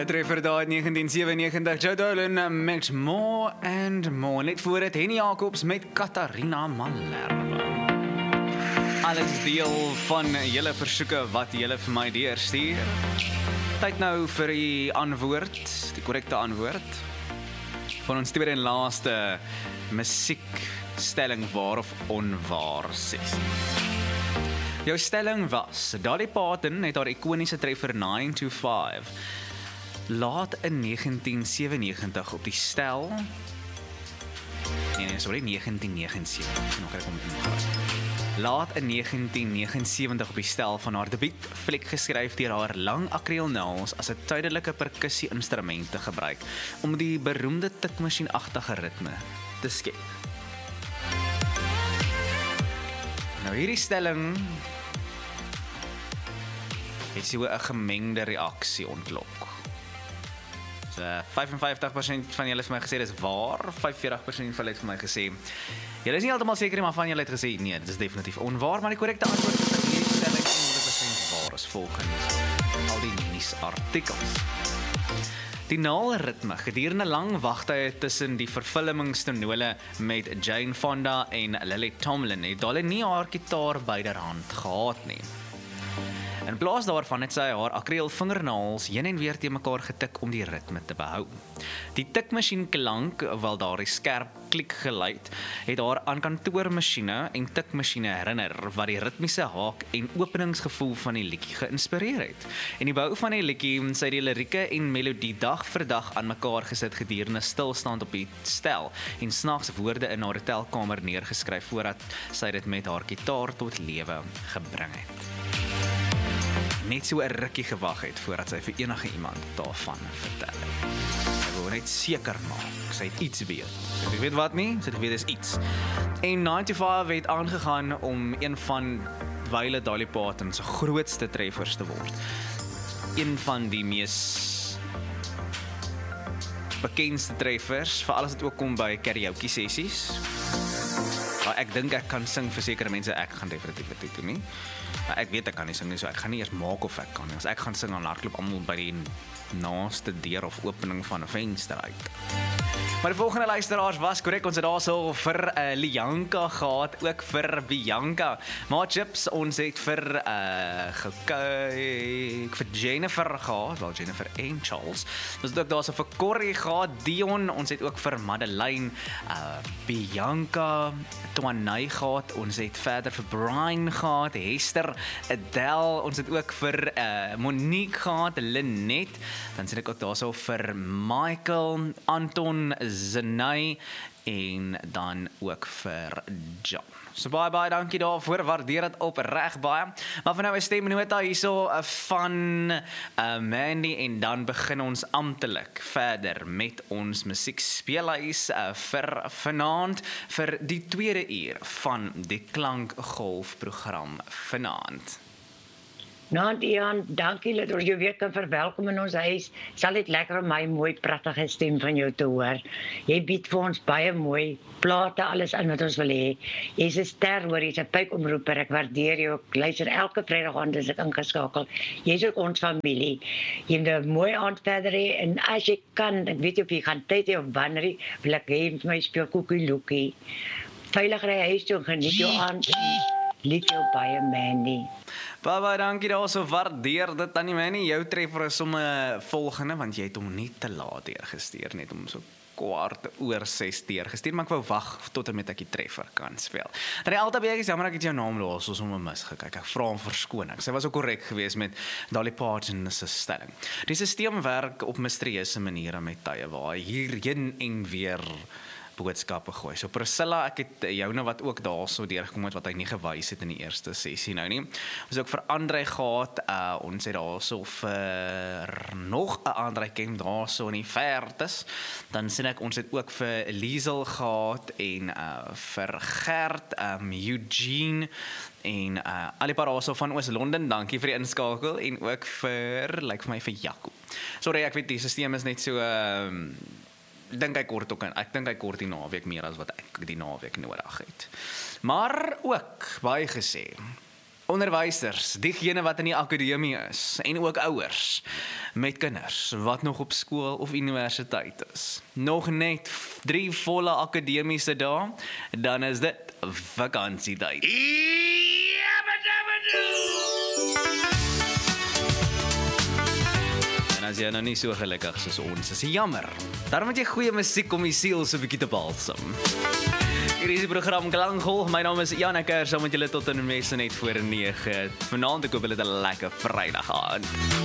Het treffer daar in 1997, Joe Dolan met More and More. Net voor het Henny Jacobs met Catharina Malherbe. Alles deel van julle versoeke wat julle vir my deurstuur. Tyd nou vir die antwoord, die korrekte antwoord. Van ons tweede en laaste musiekstelling waar of onwaar sessie. Jou stelling was, Dolly Parton het haar ikoniese treffer 925 laat in 1997 op die stel. Nee, 1979. Nou kry ek hom laat in 1979 op die stel van haar debuutfliek geskryf deur haar lang akrielnaels as 'n tydelike perkussie-instrument te gebruik om die beroemde tikmasjienagtige ritme te skep. Nou hierdie stelling het so 'n gemengde reaksie ontlok. So 55% van julle het vir my gesê dis waar, 45% van julle het vir my gesê julle is nie heeltemal seker nie, maar van julle het gesê nee, dit is definitief onwaar, maar die korrekte antwoord is dat hierdie stelling 100% waar is volgens al die nuusartikels. Die naalritme gedurende lang wagtye tussen die vervullingstonele met Jane Fonda en Lily Tomlin het Dolly nie haar gitaar byderhand gehad nie. In plaas daarvan het sy haar akriel vingernaels heen en weer teen mekaar getik om die ritme te behou. Die tikmasjien klank, wel daardie skerp klik geluid, het haar aan kantoormasjiene en tikmasjiene herinner, wat die ritmiese haak en openingsgevoel van die liedjie geïnspireer het. En die bou van die liedjie, sy die lirieke en melodie dag vir dag aan mekaar gesit gedurende stilstand op die stel en snags woorde in haar hotelkamer neergeskryf voordat sy dit met haar gitaar tot lewe gebring het. Net so 'n rukkie gewag het voordat sy vir enige iemand daarvan vertel het. Sy wou net seker maak, sy het iets weet. Sy het weet wat nie, sy het weet is iets. En 95 het aangegaan om een van wyle Dolly Parton se grootste treffers te word. Een van die mees bekendste treffers, veral as dit ook kom by karaoke sessies. Ek dink ek kan sing vir sekere mense, ek gaan definitief dit doen nie. Maar ek weet ek kan nie sing nie, so ek gaan nie eers maak of ek kan nie. As ek gaan sing, dan hardloop almal by die naaste deur of opening van 'n venster uit. Maar die volgende luisteraars was korrek, ons het daarso vir Lianka gehad, ook vir Bianca. Maar chips, ons het vir vir Jennifer gehad, wel Jennifer en Charles. Ons het ook daarso vir Corrie gehad, Dion, ons het ook vir Madeleine, Bianca, Twanay gehad, ons het verder vir Brian gehad, Hester, Adele, ons het ook vir Monique gehad, Lynette, dan sien ek ook daarso vir Michael, Anton, Zenay en dan ook vir John. So baie dankie daarvoor, waardeer dit opreg baie. Maar vir nou 'n stemnota hierso van Mandy en dan begin ons amptelik verder met ons musiekspeellys vir vanaand vir die tweede uur van die Klankgolf-program vanaand. Nou, Ian, dankie dat ons jou weer kan verwelkom in ons huis. Sal dit lekker om my mooi, pragtige stem van jou te hoor. Jy bied vir ons baie mooi plate, alles aan wat ons wil hê. Jy's 'n ster, hoor, jy's 'n pykomroeper. Ek waardeer jou. Ek luister elke Vrydag aand as ek ingeskakel. Jy's ook ons familie. Jy moet 'n mooi aand verder hê en as jy kan, ek weet nie of jy gaan tyd hê of wanneer, wil ek hê vir my speel Koekie Loekie. Veilig ry huis toe en geniet jou aand. Lief jou baie, Mandy. Baie dankie daarso, waardeer dit aan die Manny. Jou treffer is om 'n volgende, want jy het hom nie te laat deurgestuur, net om so 6:15 deurgestuur, maar ek wou wag tot en met ek die treffer kan speel. Dan die altyd is jammer ek het jou naam los, soos om 'n mis gekyk. Ek vra om verskoning. Sy was ook korrek geweest met Dolly Parton se stelling. Die stelsel werk op misterieuse maniere met tye waar hierheen en weer boodskappe gooi. So Priscilla, ek het joune wat ook daarso deurgekom het wat hy nie gewys het in die eerste sessie nou nie. Ons het ook vir Andrei gehad, ons het daarso vir nog 'n Andrei ken daarso in die vertes. Dan sien ek ons het ook vir Liesel gehad en vir Gert, Eugene en Alipar daarso van Oos-London. Dankie vir die inskakel en ook vir lyk vir my vir Jaco. Sorry, ek weet die stelsel is net so ek dink hy kort die naweek meer as wat ek die naweek nodig het. Maar ook baie gesê, Onderwysers, diegene wat in die akademie is, en ook ouers, met kinders, wat nog op skool of universiteit is. Nog net 3 volle akademiese dae, dan is dit vakansietyd. En as jy nou nie so gelukkig soos ons is, jammer. Daarom het jy goeie musiek om die siel so 'n bietjie te balsam. Hier is die program Klankgolf. My naam is Jan Ecker, saam met julle tot in die messe net voor 9. Vanaand ek hoop julle het 'n lekker Vrydag aan.